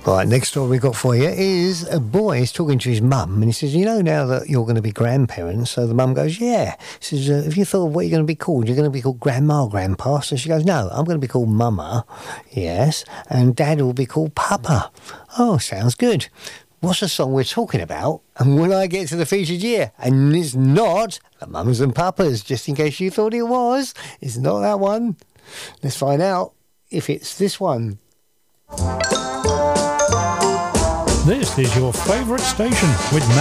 Right, next story we got for you is a boy is talking to his mum and he says, you know, now that you're going to be grandparents. So the mum goes, yeah. He says, have you thought of what you're going to be called? You're going to be called Grandma, Grandpa. So she goes, no, I'm going to be called Mama, yes, and Dad will be called Papa. Oh, sounds good. What's the song we're talking about? And will I get to the featured year? And it's not the Mums and Papas, just in case you thought it was. It's not that one. Let's find out if it's this one. This is your favourite station with